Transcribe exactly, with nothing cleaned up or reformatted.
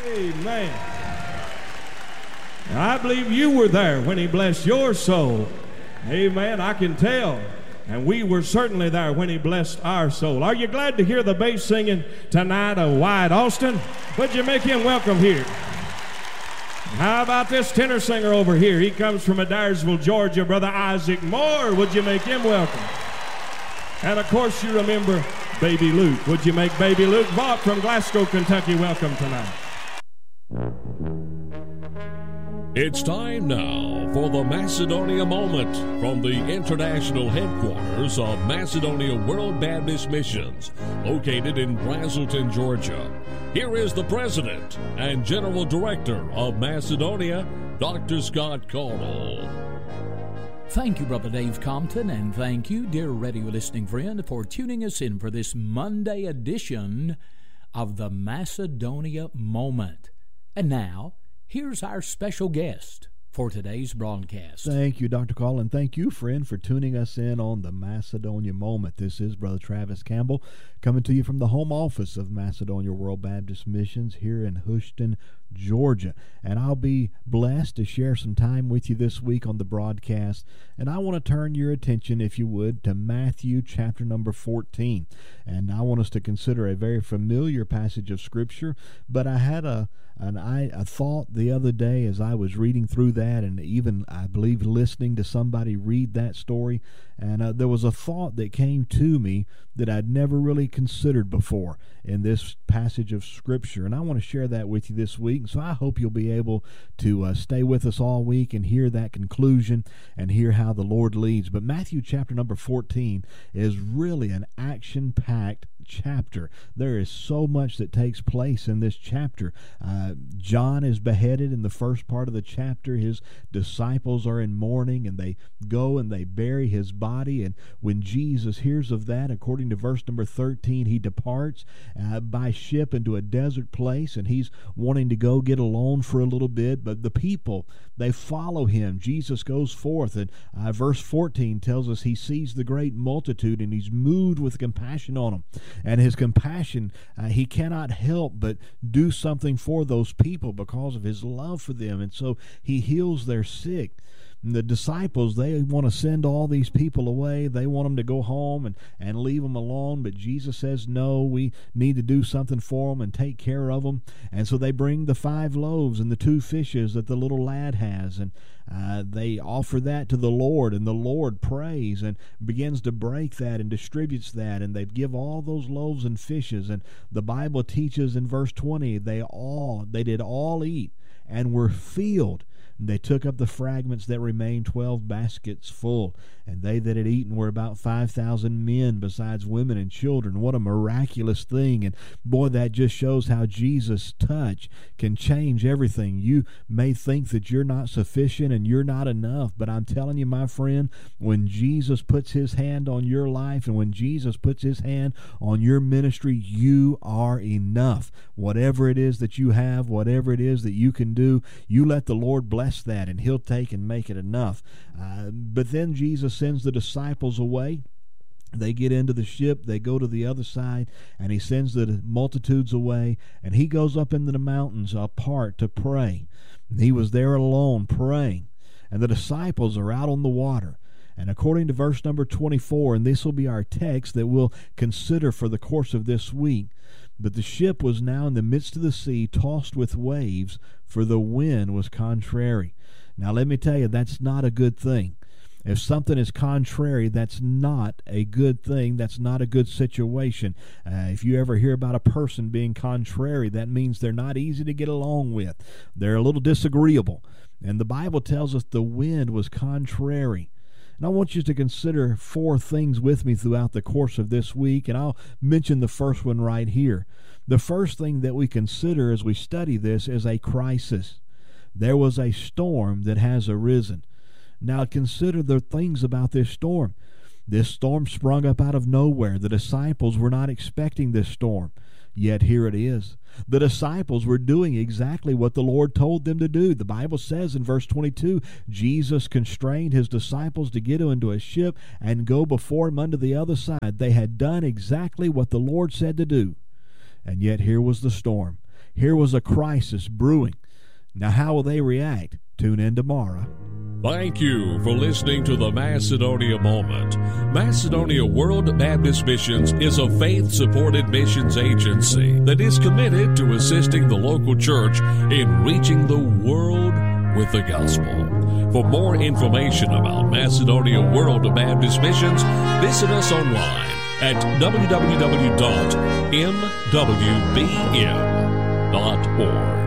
Amen. And I believe you were there when he blessed your soul. Amen. I can tell. And we were certainly there when he blessed our soul. Are you glad to hear the bass singing tonight of Wyatt Austin? Would you make him welcome here? How about this tenor singer over here? He comes from Adairsville, Georgia, Brother Isaac Moore. Would you make him welcome? And of course you remember Baby Luke. Would you make Baby Luke Vaught from Glasgow, Kentucky welcome tonight? It's time now for the Macedonia Moment from the international headquarters of Macedonia World Baptist Missions, located in Braselton, Georgia. Here is the President and General Director of Macedonia, Doctor Scott Caudill. Thank you, Brother Dave Compton, and thank you, dear radio listening friend, for tuning us in for this Monday edition of the Macedonia Moment. And now, here's our special guest for today's broadcast. Thank you, Doctor Caudill, and thank you, friend, for tuning us in on the Macedonia Moment. This is Brother Travis Campbell coming to you from the home office of Macedonia World Baptist Missions here in Houston, Georgia. And I'll be blessed to share some time with you this week on the broadcast. And I want to turn your attention, if you would, to Matthew chapter number fourteen. And I want us to consider a very familiar passage of Scripture, but I had a And I, I thought the other day as I was reading through that, and even, I believe, listening to somebody read that story, and uh, there was a thought that came to me that I'd never really considered before in this passage of Scripture, and I want to share that with you this week. So I hope you'll be able to uh, stay with us all week and hear that conclusion and hear how the Lord leads. But Matthew chapter number fourteen is really an action-packed chapter. There is so much that takes place in this chapter. Uh, John is beheaded in the first part of the chapter. His disciples are in mourning, and they go and they bury his body. And when Jesus hears of that, according to verse number thirteen, he departs uh, by ship into a desert place, and he's wanting to go get alone for a little bit. But the people, they follow him. Jesus goes forth, and uh, verse fourteen tells us he sees the great multitude, and he's moved with compassion on them. And his compassion, uh, he cannot help but do something for those people because of his love for them. And so he heals their sick. And the disciples, they want to send all these people away. They want them to go home and, and leave them alone. But Jesus says, no, we need to do something for them and take care of them. And so they bring the five loaves and the two fishes that the little lad has. And uh, they offer that to the Lord. And the Lord prays and begins to break that and distributes that. And they give all those loaves and fishes. And the Bible teaches in verse twenty, they all, they did all eat and were filled. And they took up the fragments that remained, twelve baskets full. And they that had eaten were about five thousand men, besides women and children. What a miraculous thing. And boy, that just shows how Jesus' touch can change everything. You may think that you're not sufficient and you're not enough, but I'm telling you, my friend, when Jesus puts his hand on your life and when Jesus puts his hand on your ministry, you are enough. Whatever it is that you have, whatever it is that you can do, you let the Lord bless that, and he'll take and make it enough. Uh, but then Jesus sends the disciples away. They get into the ship, they go to the other side, and he sends the multitudes away, and he goes up into the mountains apart to pray. And he was there alone praying, and the disciples are out on the water. And according to verse number twenty-four, and this will be our text that we'll consider for the course of this week, but the ship was now in the midst of the sea, tossed with waves, for the wind was contrary. Now let me tell you, that's not a good thing. If something is contrary, that's not a good thing. That's not a good situation. Uh, if you ever hear about a person being contrary, that means they're not easy to get along with. They're a little disagreeable. And the Bible tells us the wind was contrary. And I want you to consider four things with me throughout the course of this week, and I'll mention the first one right here. The first thing that we consider as we study this is a crisis. There was a storm that has arisen. Now consider the things about this storm. This storm sprung up out of nowhere. The disciples were not expecting this storm. Yet here it is. The disciples were doing exactly what the Lord told them to do. The Bible says in verse twenty-two, Jesus constrained his disciples to get into a ship and go before him unto the other side. They had done exactly what the Lord said to do. And yet here was the storm. Here was a crisis brewing. Now, how will they react? Tune in tomorrow. Thank you for listening to the Macedonia Moment. Macedonia World Baptist Missions is a faith-supported missions agency that is committed to assisting the local church in reaching the world with the gospel. For more information about Macedonia World Baptist Missions, visit us online at w w w dot m w b m dot org.